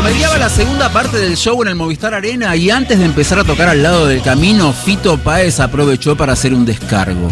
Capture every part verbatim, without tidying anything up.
Promediaba la segunda parte del show en el Movistar Arena y antes de empezar a tocar Al lado del camino, Fito Páez aprovechó para hacer un descargo.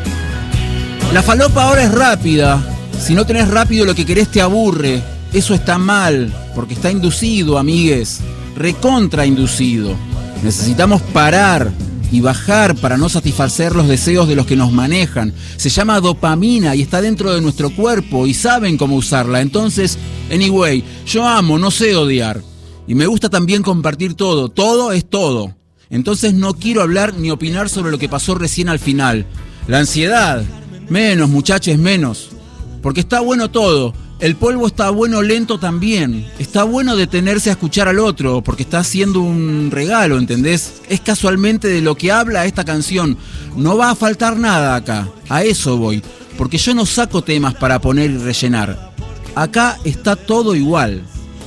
La falopa ahora es rápida. Si no tenés rápido lo que querés te aburre. Eso está mal, porque está inducido, amigues. Recontra inducido. Necesitamos parar y bajar para no satisfacer los deseos de los que nos manejan. Se llama dopamina y está dentro de nuestro cuerpo y saben cómo usarla. Entonces, anyway, yo amo, no sé odiar. Y me gusta también compartir todo. Todo es todo. Entonces no quiero hablar ni opinar sobre lo que pasó recién al final. La ansiedad. Menos, muchachos, menos. Porque está bueno todo. El polvo está bueno lento también. Está bueno detenerse a escuchar al otro, porque está haciendo un regalo, ¿entendés? Es casualmente de lo que habla esta canción. No va a faltar nada acá. A eso voy. Porque yo no saco temas para poner y rellenar. Acá está todo igual.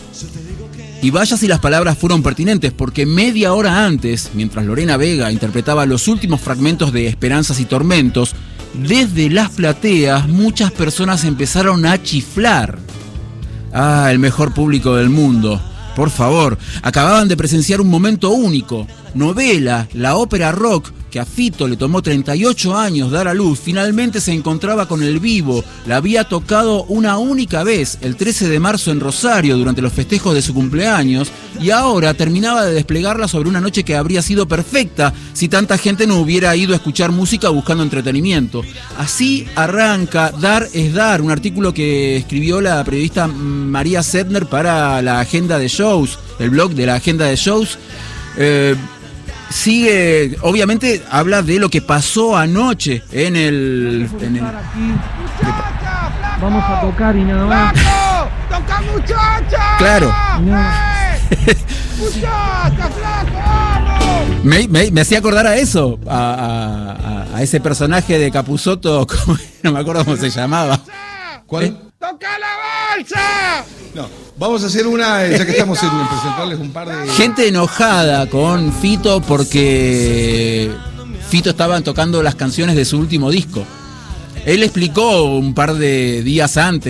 Y vaya si las palabras fueron pertinentes, porque media hora antes, mientras Lorena Vega interpretaba los últimos fragmentos de Esperanzas y Tormentos, desde las plateas muchas personas empezaron a chiflar. Ah, el mejor público del mundo. Por favor, acababan de presenciar un momento único. Novela, la ópera rock, que a Fito le tomó treinta y ocho años dar a luz, finalmente se encontraba con el vivo. La había tocado una única vez, el trece de marzo en Rosario, durante los festejos de su cumpleaños, y ahora terminaba de desplegarla sobre una noche que habría sido perfecta si tanta gente no hubiera ido a escuchar música buscando entretenimiento. Así arranca Dar es Dar, un artículo que escribió la periodista María Sedner para la Agenda de Shows, el blog de la Agenda de Shows. Eh, Sigue, obviamente habla de lo que pasó anoche en el... En el... ¡Muchacha, flaco! Vamos a tocar y nada más. ¡Flaco! ¡Toca, muchacha! Claro. No. ¡Muchacha, flaco! ¡Vamos! Me, me, me hacía acordar a eso, a, a, a ese personaje de Capusotto, no me acuerdo cómo se llamaba. ¿Cuál? ¿Eh? ¡Toca la balsa! No, vamos a hacer una, ya que estamos en presentarles un par de... Gente enojada con Fito porque Fito estaban tocando las canciones de su último disco. Él explicó un par de días antes